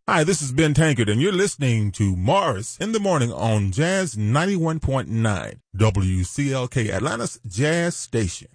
Hi, this is Ben Tankard, and you're listening to Morris in the Morning on Jazz 91.9, WCLK, Atlanta's Jazz Station.